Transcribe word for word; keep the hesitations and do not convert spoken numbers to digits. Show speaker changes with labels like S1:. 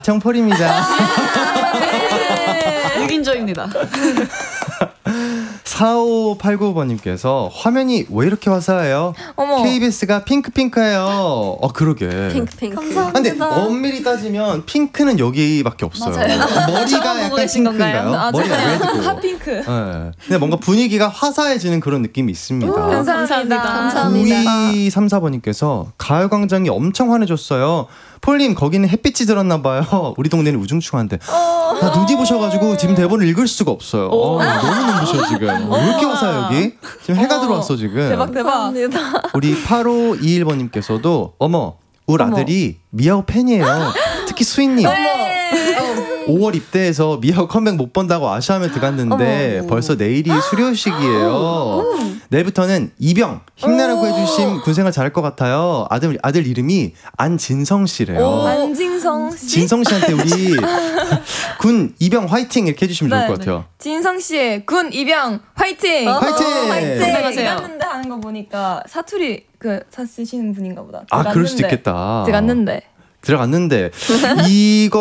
S1: 정폴입니다.
S2: 육 인조입니다.
S1: 사오팔구 번님께서 화면이 왜 이렇게 화사해요?
S3: 어머.
S1: 케이비에스가 핑크핑크해요. 어 그러게.
S4: 핑크 핑크.
S3: 감사합니다.
S1: 근데 엄밀히 따지면 핑크는 여기밖에 없어요.
S4: 맞아요.
S1: 머리가
S2: 처음 보고
S1: 약간
S2: 계신 건가요?
S1: 핑크인가요?
S3: 아,
S1: 머리가
S3: 맞아요.
S1: 레드고.
S3: 핫핑크.
S1: 네. 근데 뭔가 분위기가 화사해지는 그런 느낌이 있습니다.
S3: 감사합니다.
S4: 감사합니다.
S1: 구이삼사 번님께서 가을광장이 엄청 환해졌어요. 폴님 거기는 햇빛이 들었나봐요. 우리 동네는 우중충한데. 나 눈이 부셔가지고 지금 대본을 읽을 수가 없어요. 어, 너무 눈부셔 지금. 왜 이렇게 화사 여기? 지금 해가
S3: 어.
S1: 들어왔어 지금.
S3: 대박 대박.
S4: 감사합니다.
S1: 우리 팔오이일 번님께서도 어머 우리
S3: 어머.
S1: 아들이 미아오 팬이에요. 특히 수인님. 오월 입대해서 미아오 컴백 못 본다고 아쉬워하며 들어갔는데
S3: 어머.
S1: 벌써 내일이 수료식이에요. 내일부터는 이병 힘내라고 해주신 군생활 잘할 것 같아요. 아들 아들 이름이 안진성 씨래요.
S3: 안진성 씨.
S1: 진성 씨한테 우리 군 이병 화이팅 이렇게 해주시면 좋을
S3: 네,
S1: 것 같아요.
S3: 진성 씨의 군 이병 화이팅.
S4: 어,
S1: 화이팅!
S3: 화이팅.
S2: 건강하세요.
S3: 갔는데 하는 거 보니까 사투리 그 사쓰시는 분인가 보다.
S1: 아 그럴 수도
S3: 들어갔는데.
S1: 있겠다.
S3: 들어갔는데.
S1: 들어갔는데 이거